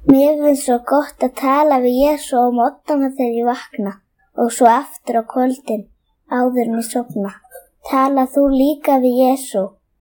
Mér finnst svo gott að tala við Jesú á morgnana þegar ég vakna og svo aftur á kvöldin áður en ég sofna. Tala þú líka við Jesú?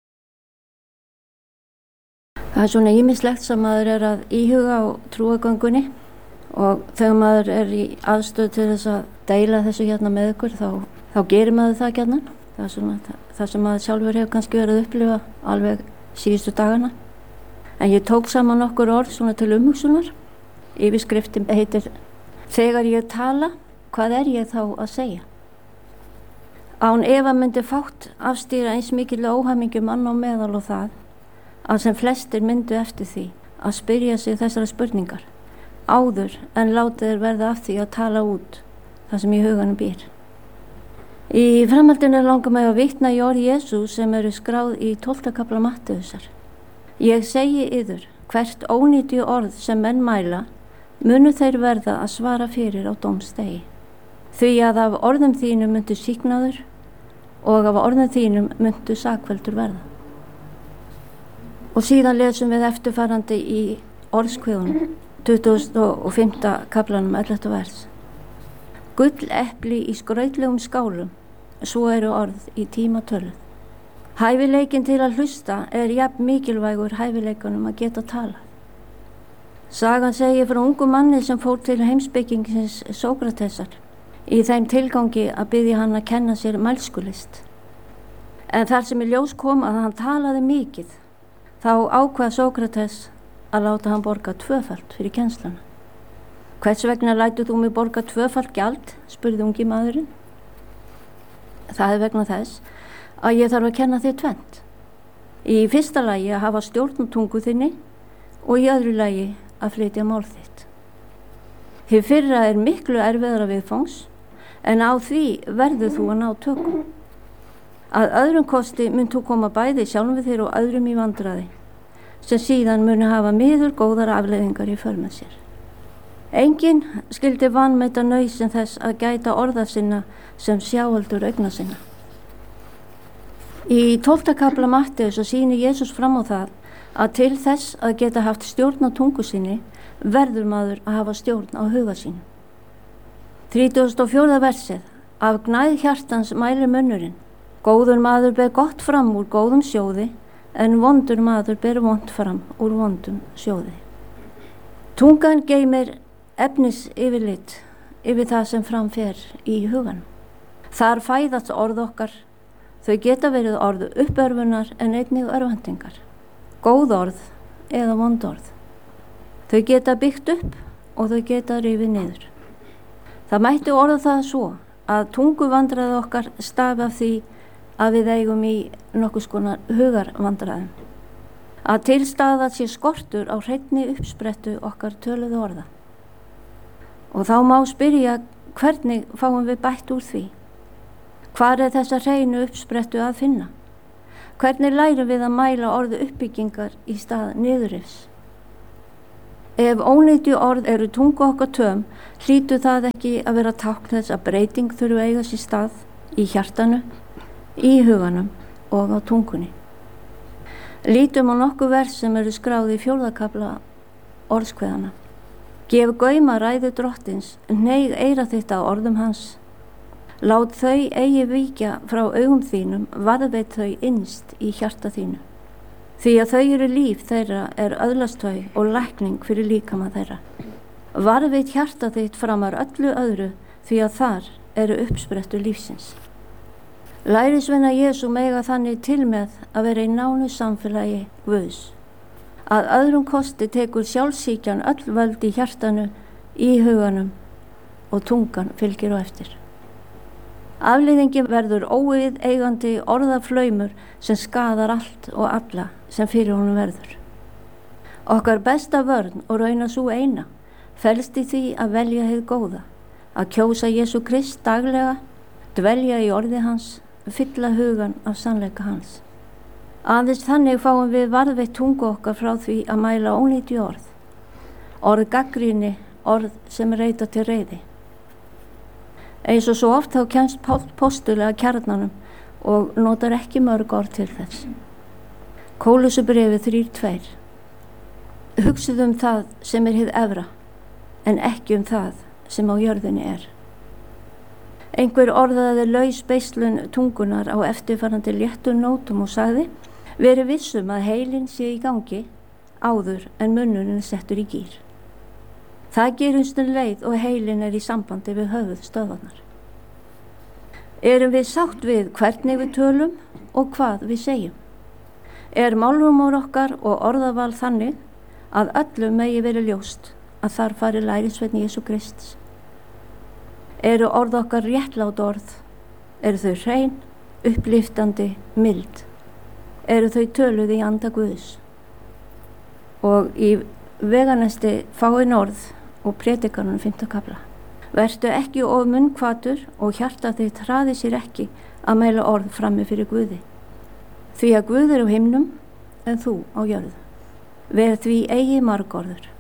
Það svona ýmislegt sem maður að íhuga á trúargöngunni og þegar maður í aðstöðu til þess að deila þessu með ykkur þá gerir maður það gjarnan. Það svona það sem maður sjálfur hefur kannski verið að upplifa alveg síðustu dagana. En ég tók saman nokkur orð svona til umhugsunar. Yfirskriftin heitir Þegar ég tala, hvað ég þá að segja? Án efa myndi fátt afstýra eins mikil óhamingju mann á meðal og það að sem flestir myndu eftir því að spyrja sig þessara spurningar áður en láta þeir verða af því að tala út það sem í huganum býr. Í framhaldinu langar mig að vitna í orð Jesú sem eru skráð í 12. kafla Mattheusar. Ég segi yður, hvert ónýtju orð sem menn mæla, munu þeir verða að svara fyrir á dómsdegi. Því að af orðum þínum myndu sýknaður og af orðum þínum myndu sakfelldur verða. Og síðan lesum við eftirfarandi í orðskviðunum, 25. kaflanum 11. vers. Gull epli í skrautlegum skálum, svo eru orð í tíma töluð. Hæfileikinn til að hlusta jafn mikilvægur hæfileikunum að geta talað. Sagan segir frá ungu manni sem fór til heimspekingsins Sókratesar í þeim tilgangi að biðja hann að kenna sér mælskulist. En þar sem í ljós kom að hann talaði mikið, þá ákvað Sókrates að láta hann borga 2-falt fyrir kennsluna. Hvers vegna lætur þú mig borga 2-falt gjald, spurði ungi maðurinn. Það vegna þess að ég þarf að kenna þér tvennt. Í fyrsta lagi að hafa stjórn á tungu þinni og í öðru lagi að flytja mál þitt. Hið fyrra miklu erfiðara viðfangs en á því verður þú að ná tökum. Að öðrum kosti mun þú koma bæði sjálfum við þér og öðrum í vandræði sem síðan muni hafa miður góðar afleiðingar í för með sér. Enginn skyldi vanmeta nauðsyn þess að gæta orða sinna sem sjáaldur augna sinna. Í 12. kafla Mattheus sýnir Jesús fram á það að til þess að geta haft stjórn á tungu sinni verður maður að hafa stjórn á huga sínum. 34. versið. Af gnægð hjartans mælir munnurinn. Góður maður ber gott fram úr góðum sjóði en vondur maður ber vont fram úr vondum sjóði. Tungan geymir efnis yfirlit yfir það sem framfer í hugan. Þar fæðast orð okkar. Þau geta verið orð uppörfunar en einnig örvæntingar. Góð orð eða vond orð. Þau geta byggt upp og þau geta rifið niður. Það mætti orða það svo að tunguvandræði okkar stafi af því að við eigum í nokkurs konar hugarvandræðum. Að tilstaða sé skortur á hreinni uppsprettu okkar töluðu orða. Og þá má spyrja hvernig fáum við bætt úr því? Hvar þessa hreinu uppsprettu að finna? Hvernig lærum við að mæla orðu uppbyggingar í stað niðurrifs? Ef ónýtju orð eru tungu okkar töm, hlýtur það ekki að vera tákn þess að breyting þurfi að eiga sér stað í hjartanu, í huganum og á tungunni. Lítum á nokkuð vers sem eru skráð í 4. kafla orðskveðana. Gef gaum að ræðu drottins, hneig eyra þitt á orðum hans. Lát þau eigi víkja frá augum þínum, varðveit þau innst í hjarta þínu. Því að þau eru líf þeirra öðlast þau og lækning fyrir líkama þeirra. Varðveit hjarta þitt framar öllu öðru því að þar eru uppsprettu lífsins. Lærisveina Jesú mega þannig til með að vera í nánu samfélagi Guðs. Að öðrum kosti tekur sjálfsíkjan öll völd í hjartanu, í huganum og tungan fylgir á eftir. Afleiðingin verður óviðeigandi orðaflaumur sem skaðar allt og alla sem fyrir honum verður. Okkar besta vörn og rauna sú eina felst í því að velja hið góða, að kjósa Jesú Krist daglega, dvelja í orði hans, fylla hugan af sannleika hans. Aðeins þannig fáum við varðveitt tungu okkar frá því að mæla ónýtju orð. Orð gagnrýni, orð sem reita til reiði. Eins og svo oft þá kemst Páll postuli að kjarnanum og notar ekki mörg orð til þess. Kólusubréfið 3:2. hugsið það sem hið efra, en ekki það sem á jörðinni Einhver orðaði laus beislun tungunar á eftirfarandi léttum nótum og sagði: Veri vissum að heilinn sé í gangi áður en munnurinn settur í gír. Það gerist leið og heilinn í sambandi við höfuðstöðvarnar. Erum við sátt við hvernig við tölum og hvað við segjum? Málrúmur okkar og orðaval þannig að öllum megi verið ljóst að þar fari lærisveinn Jesú Krists? Orð okkar réttlát orð? Þau hrein, upplyftandi, mild? Þau töluð í anda Guðs? Og í veganesti fáin orð og predikarnum 5. kafla. Vertu ekki of munnkvatur og hjarta þitt hraði sér ekki að mæla orð frammi fyrir Guði. Því að Guð á himnum en þú á jörðu. Ver því eigi margorður.